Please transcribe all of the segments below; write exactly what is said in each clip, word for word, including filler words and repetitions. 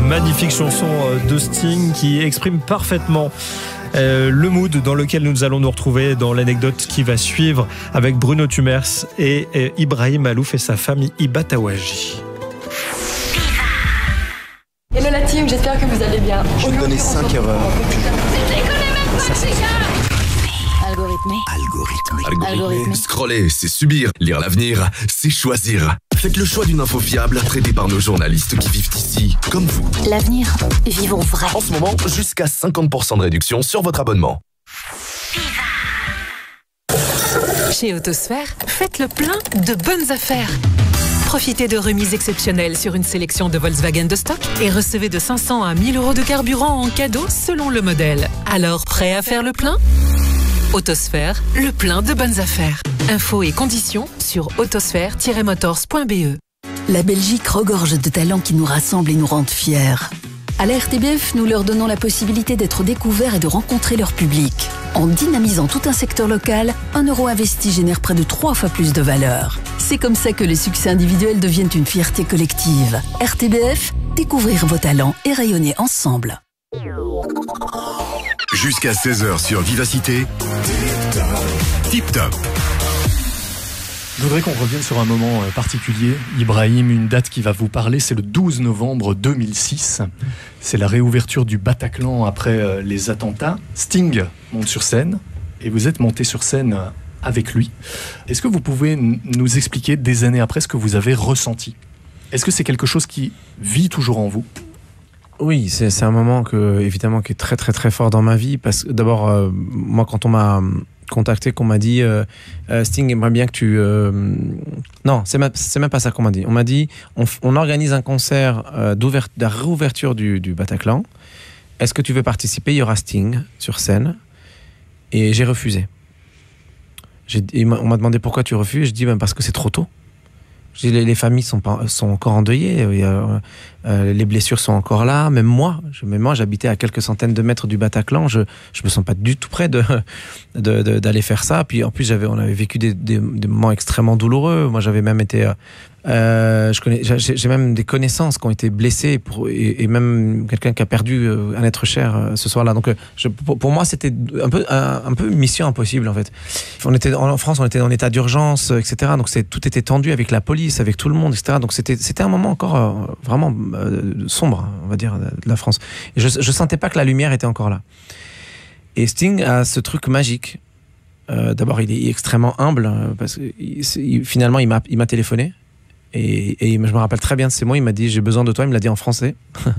Magnifique chanson de Sting qui exprime parfaitement euh, le mood dans lequel nous allons nous retrouver dans l'anecdote qui va suivre avec Bruno Tumers et, et Ibrahim Alouf et sa femme Iba Tawaji. Hello la team, j'espère que vous allez bien. Je vais donner cinq erreurs. Algorithmé. Algorithmique. Algorithmé. Scroller, c'est subir. Lire l'avenir, c'est choisir. Faites le choix d'une info fiable, traitée par nos journalistes qui vivent ici, comme vous. L'avenir, vivons vrai. En ce moment, jusqu'à cinquante pour cent de réduction sur votre abonnement. Chez Autosphère, faites le plein de bonnes affaires. Profitez de remises exceptionnelles sur une sélection de Volkswagen de stock et recevez de cinq cents à mille euros de carburant en cadeau selon le modèle. Alors, prêt à faire le plein ? Autosphère, le plein de bonnes affaires. Infos et conditions sur autosphère tiret motors point b e. La Belgique regorge de talents qui nous rassemblent et nous rendent fiers. À la R T B F, nous leur donnons la possibilité d'être découverts et de rencontrer leur public. En dynamisant tout un secteur local, un euro investi génère près de trois fois plus de valeur. C'est comme ça que les succès individuels deviennent une fierté collective. R T B F, découvrir vos talents et rayonner ensemble. Jusqu'à seize heures sur Vivacité, Tip Top. Je voudrais qu'on revienne sur un moment particulier. Ibrahim, une date qui va vous parler, c'est le douze novembre deux mille six. C'est la réouverture du Bataclan après les attentats. Sting monte sur scène et vous êtes monté sur scène avec lui. Est-ce que vous pouvez nous expliquer des années après ce que vous avez ressenti ? Est-ce que c'est quelque chose qui vit toujours en vous ? Oui, c'est, c'est un moment que, évidemment, qui est très très très fort dans ma vie. Parce que d'abord, euh, moi, quand on m'a contacté, qu'on m'a dit euh, euh, Sting aimerait bien que tu... Euh... Non, c'est même, c'est même pas ça qu'on m'a dit. On m'a dit, on, on organise un concert euh, de la réouverture du, du Bataclan. Est-ce que tu veux participer ? Il y aura Sting sur scène. Et j'ai refusé. J'ai, on m'a demandé pourquoi tu refuses. Je dis ben parce que c'est trop tôt. Je dis, les, les familles sont, pas, sont encore endeuillées, euh, euh, les blessures sont encore là. Même moi, je, même moi, j'habitais à quelques centaines de mètres du Bataclan. Je je me sens pas du tout prêt de, de, de d'aller faire ça. Puis en plus, j'avais, on avait vécu des, des, des moments extrêmement douloureux. Moi, j'avais même été, euh, je connais, j'ai, j'ai même des connaissances qui ont été blessées pour, et, et même quelqu'un qui a perdu un être cher euh, ce soir-là. Donc, je, pour, pour moi, c'était un peu, un, un peu mission impossible en fait. On était en France, on était en état d'urgence, et cetera. Donc, c'est, tout était tendu avec la police, avec tout le monde, et cetera. Donc c'était c'était un moment encore euh, vraiment euh, sombre, on va dire, de la France. Et je je sentais pas que la lumière était encore là. Et Sting a ce truc magique. Euh, d'abord, il est extrêmement humble parce que il, finalement il m'a il m'a téléphoné et, et je me rappelle très bien de ces mots. Il m'a dit j'ai besoin de toi. Il me l'a dit en français.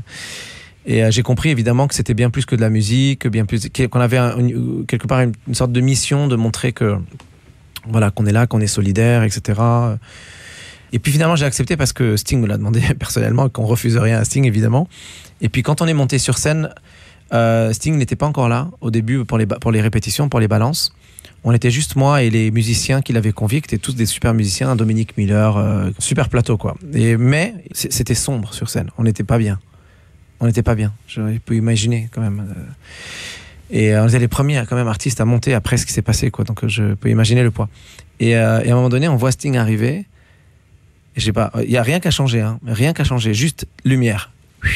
Et euh, j'ai compris évidemment que c'était bien plus que de la musique, bien plus qu'on avait un, une, quelque part une, une sorte de mission de montrer que voilà qu'on est là, qu'on est solidaire, et cetera. Et puis finalement, j'ai accepté parce que Sting me l'a demandé personnellement, qu'on refuse rien à Sting, évidemment. Et puis quand on est monté sur scène, euh, Sting n'était pas encore là au début pour les, pour les répétitions, pour les balances. On était juste moi et les musiciens qu'il avait conviés, qui étaient tous des super musiciens, Dominique Miller, euh, super plateau quoi. Et, mais c'était sombre sur scène, on n'était pas bien. On n'était pas bien, je peux imaginer quand même. Et on était les premiers quand même artistes à monter après ce qui s'est passé quoi, donc je peux imaginer le poids. Et, euh, et à un moment donné, on voit Sting arriver. Je sais pas, il y a rien qu'à changer, hein, rien qu'à changer, juste lumière.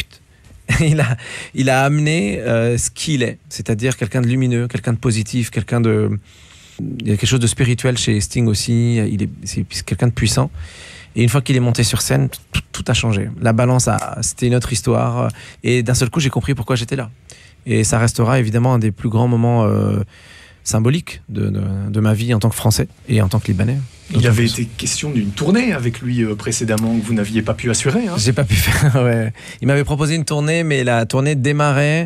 Il a, il a amené euh, ce qu'il est, c'est-à-dire quelqu'un de lumineux, quelqu'un de positif, quelqu'un de, il y a quelque chose de spirituel chez Sting aussi. Il est, c'est quelqu'un de puissant. Et une fois qu'il est monté sur scène, tout, tout a changé. La balance, a, c'était une autre histoire. Et d'un seul coup, j'ai compris pourquoi j'étais là. Et ça restera évidemment un des plus grands moments euh, symboliques de, de, de ma vie en tant que Français et en tant que Libanais. Il avait été question d'une tournée avec lui euh, précédemment que vous n'aviez pas pu assurer. Hein. J'ai pas pu faire. Ouais. Il m'avait proposé une tournée, mais la tournée démarrait.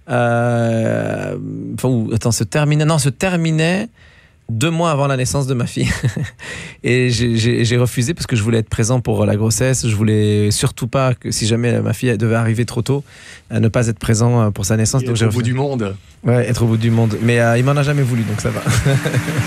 Euh, enfin, ou, attends, se terminait. Non, se terminait deux mois avant la naissance de ma fille. Et j'ai, j'ai, j'ai refusé parce que je voulais être présent pour la grossesse. Je voulais surtout pas que si jamais ma fille devait arriver trop tôt, à ne pas être présent pour sa naissance. Et donc être j'ai au refusé. bout du monde. Ouais, être au bout du monde. Mais euh, il m'en a jamais voulu, donc ça va.